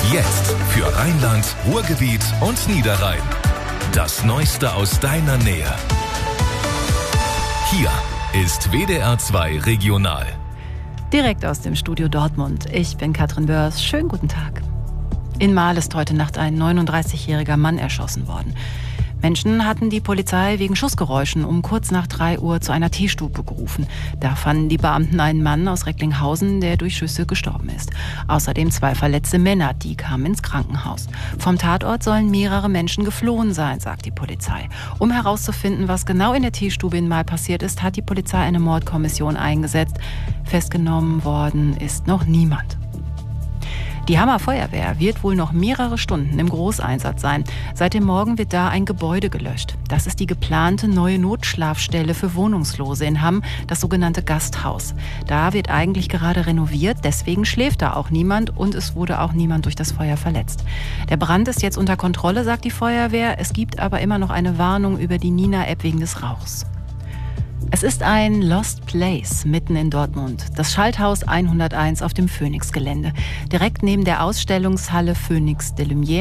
Jetzt für Rheinland, Ruhrgebiet und Niederrhein. Das Neueste aus deiner Nähe. Hier ist WDR 2 Regional. Direkt aus dem Studio Dortmund. Ich bin Katrin Börs. Schönen guten Tag. In Marl ist heute Nacht ein 39-jähriger Mann erschossen worden. Menschen hatten die Polizei wegen Schussgeräuschen um kurz nach 3 Uhr zu einer Teestube gerufen. Da fanden die Beamten einen Mann aus Recklinghausen, der durch Schüsse gestorben ist. Außerdem 2 verletzte Männer, die kamen ins Krankenhaus. Vom Tatort sollen mehrere Menschen geflohen sein, sagt die Polizei. Um herauszufinden, was genau in der Teestube in Marl passiert ist, hat die Polizei eine Mordkommission eingesetzt. Festgenommen worden ist noch niemand. Die Hammer Feuerwehr wird wohl noch mehrere Stunden im Großeinsatz sein. Seit dem Morgen wird da ein Gebäude gelöscht. Das ist die geplante neue Notschlafstelle für Wohnungslose in Hamm, das sogenannte Gasthaus. Da wird eigentlich gerade renoviert, deswegen schläft da auch niemand und es wurde auch niemand durch das Feuer verletzt. Der Brand ist jetzt unter Kontrolle, sagt die Feuerwehr. Es gibt aber immer noch eine Warnung über die Nina-App wegen des Rauchs. Es ist ein Lost Place mitten in Dortmund, das Schalthaus 101 auf dem Phoenix-Gelände, direkt neben der Ausstellungshalle Phoenix de Lumière.